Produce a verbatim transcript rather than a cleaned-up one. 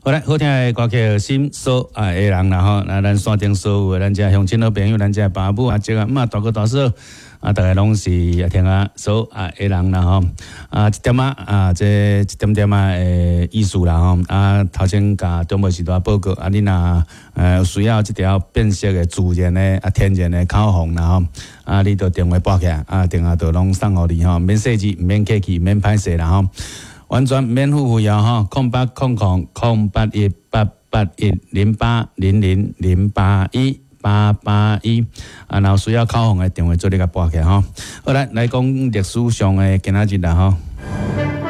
好来，好听的歌曲心所爱的人啦吼，那咱线顶所有的咱遮乡亲好朋友，咱遮爸母啊、这个妈、大哥大嫂啊，大家拢是啊听啊所爱的人啦吼。啊，一点啊啊，这一点点啊诶意思啦吼。啊，头先甲中部时代报告啊，你若呃需要这条变色的自然的啊天然的口红啦吼。啊，你就电话拨起来，啊，电话就拢送互你吼，免设置，免客气，免歹势啦吼。完全免付费哦吼，空八空空空八一八八一零八零零零八一八八一啊，然后需要口红的电话做你个拨起吼。好来来讲历史上的今仔日啦吼。